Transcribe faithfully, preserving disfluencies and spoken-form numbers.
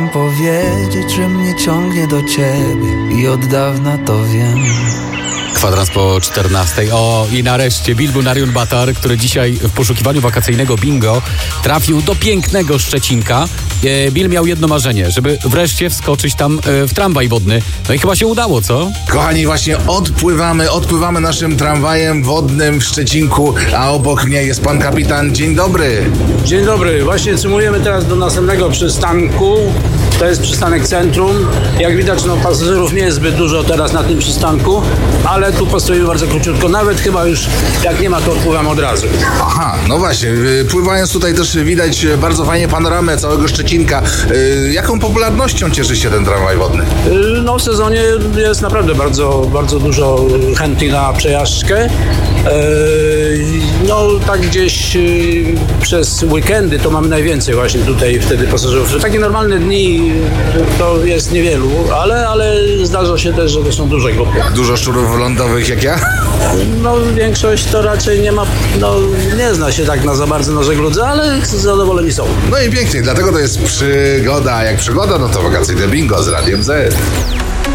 Powiedzieć, że mnie ciągnie do ciebie i od dawna to wiem. Kwadrans po czternastej. O, i nareszcie Bilbu Nariun Batar, który dzisiaj w poszukiwaniu wakacyjnego bingo trafił do pięknego Szczecinka. E, Bill miał jedno marzenie, żeby wreszcie wskoczyć tam e, w tramwaj wodny. No i chyba się udało, co? Kochani, właśnie odpływamy, odpływamy naszym tramwajem wodnym w Szczecinku, a obok mnie jest pan kapitan. Dzień dobry. Dzień dobry. Właśnie cymujemy teraz do następnego przystanku. To jest przystanek Centrum. Jak widać, no, pasażerów nie jest zbyt dużo teraz na tym przystanku, ale tu postoimy bardzo króciutko. Nawet chyba już jak nie ma, to odpływam od razu. Aha, no właśnie. Pływając tutaj też widać bardzo fajnie panoramę całego Szczecinka. Jaką popularnością cieszy się ten tramwaj wodny? No w sezonie jest naprawdę bardzo, bardzo dużo chętnych na przejażdżkę. No tak gdzieś przez weekendy to mamy najwięcej właśnie tutaj wtedy pasażerów. W takie normalne dni to jest niewielu, ale, ale zdarza się też, że to są duże grupy. Dużo szczurów lądowych jak ja? No większość to raczej nie ma, no nie zna się tak na za bardzo na żegludze, ale zadowoleni są. No i pięknie, dlatego to jest przygoda. Jak przygoda, no to wakacyjne bingo z Radiem Z.